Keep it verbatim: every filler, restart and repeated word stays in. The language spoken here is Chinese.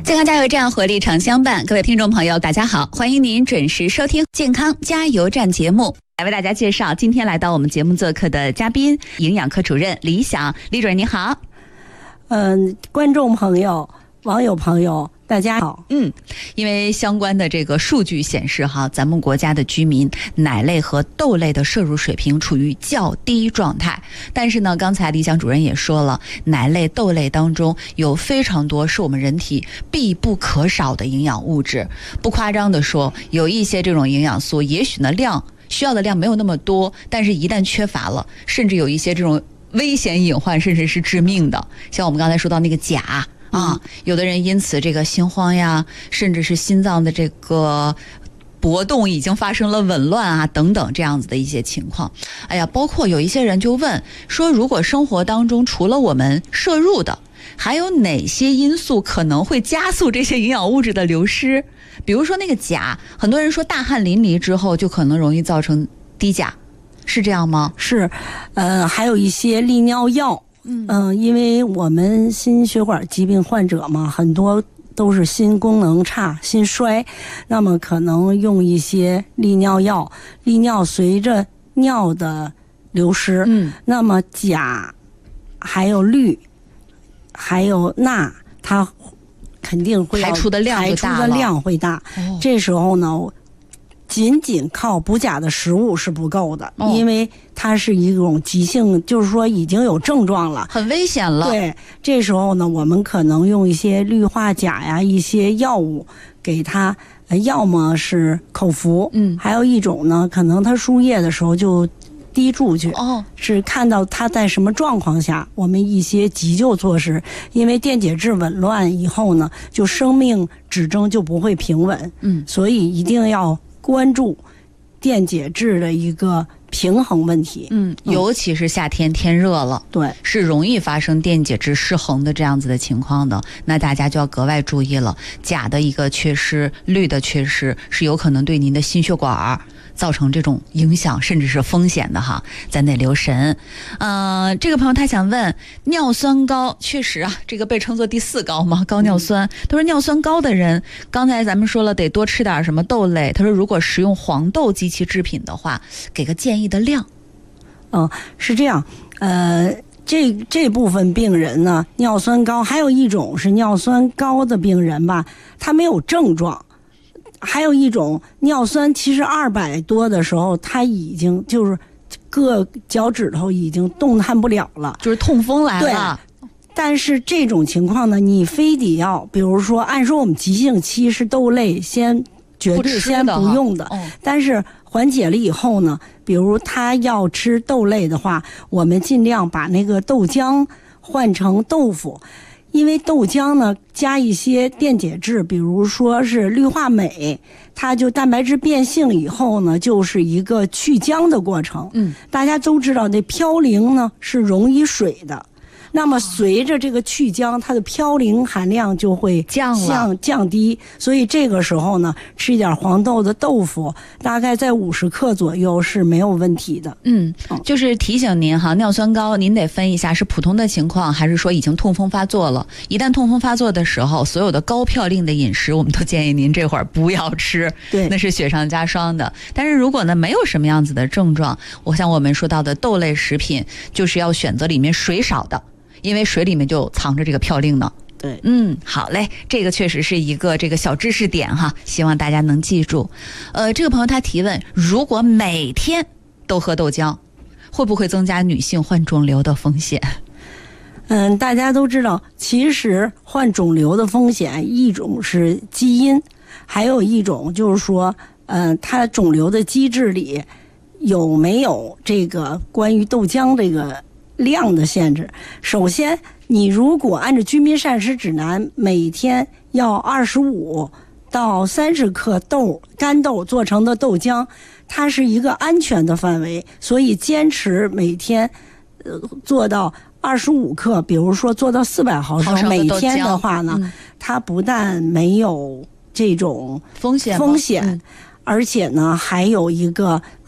健康加油站，活力常相伴。各位听众朋友，大家好，欢迎您准时收听健康加油站节目。来为大家介绍今天来到我们节目做客的嘉宾，营养科主任李想。李主任你好。 嗯、呃，观众朋友、网友朋友，大家好。 嗯，因为相关的这个数据显示哈，咱们国家的居民奶类和豆类的摄入水平处于较低状态。但是呢，刚才李想主任也说了，奶类、豆类当中有非常多是我们人体必不可少的营养物质。不夸张的说，有一些这种营养素，也许呢量需要的量没有那么多，但是一旦缺乏了，甚至有一些这种危险隐患，甚至是致命的。像我们刚才说到那个钾。啊，有的人因此这个心慌呀，甚至是心脏的这个搏动已经发生了紊乱啊，等等这样子的一些情况。哎呀，包括有一些人就问说，如果生活当中除了我们摄入的，还有哪些因素可能会加速这些营养物质的流失？比如说那个钾，很多人说大汗淋漓之后就可能容易造成低钾，是这样吗？ 是，呃，还有一些利尿药。嗯、呃，因为我们心血管疾病患者嘛，很多都是心功能差、心衰，那么可能用一些利尿药，利尿随着尿的流失，嗯，那么钾、还有氯、还有钠，它肯定会排出的量排出的量会大。哦、这时候呢，仅仅靠补钾的食物是不够的，哦、因为它是一种急性，就是说已经有症状了， 很危险了。 对，这时候呢，我们可能用一些氯化钾呀，一些药物给它，呃、要么是口服，嗯，还有一种呢，可能它输液的时候就滴注去，哦，是看到它在什么状况下，我们一些急救措施，因为电解质紊乱以后呢，就生命指征就不会平稳，嗯，所以一定要关注电解质的一个平衡问题。 嗯，尤其是夏天天热了， 对， 是容易发生电解质失衡的这样子的情况的，那大家就要格外注意了。钾的一个缺失、氯的缺失，是有可能对您的心血管造成这种影响，甚至是风险的哈，咱得留神。呃，这个朋友他想问，尿酸高，确实啊，这个被称作第四高嘛，高尿酸。他说尿酸高的人，刚才咱们说了得多吃点什么豆类，他说如果食用黄豆及其制品的话，给个建议的量。 嗯，是这样，呃。这这部分病人呢，尿酸高，还有一种是尿酸高的病人吧，他没有症状。还有一种尿酸其实二百多的时候，他已经就是各脚趾头已经动弹不了了， 就是痛风来了。 对，但是这种情况呢，你非得要，比如说，按说我们急性期是豆类先绝对先不用的， 哦、 但是缓解了以后呢，比如他要吃豆类的话，我们尽量把那个豆浆换成豆腐。因为豆浆呢加一些电解质，比如说是氯化镁，它就蛋白质变性以后呢，就是一个去浆的过程。嗯，大家都知道那嘌呤呢是溶于水的，那么随着这个去浆，它的嘌呤含量就会降了降低，所以这个时候呢，吃一点黄豆的豆腐，大概在五十克左右是没有问题的。 嗯，就是提醒您哈，尿酸高您得分一下是普通的情况，还是说已经痛风发作了。一旦痛风发作的时候，所有的高嘌呤的饮食，我们都建议您这会儿不要吃， 对， 那是雪上加霜的。但是如果呢没有什么样子的症状，我像我们说到的豆类食品，就是要选择里面水少的。因为水里面就藏着这个嘌呤呢。 对， 嗯，好嘞，这个确实是一个这个小知识点哈，希望大家能记住。呃，这个朋友他提问，如果每天都喝豆浆，会不会增加女性患肿瘤的风险？ 嗯，大家都知道，其实患肿瘤的风险，一种是基因，还有一种就是说，呃，它肿瘤的机制里有没有这个关于豆浆这个量的限制。首先，你如果按照居民膳食指南，每天要二十五到三十克豆干豆做成的豆浆，它是一个安全的范围，所以坚持每天呃做到二十五克，比如说做到四百毫升每天的话呢，嗯、它不但没有这种风险风险，嗯、而且呢还有一个